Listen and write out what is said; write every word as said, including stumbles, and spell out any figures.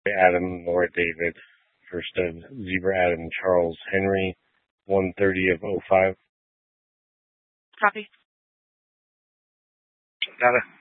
Adam, Laura David, for stud Zebra Adam Charles Henry, one thirty of oh five. Copy. Got it.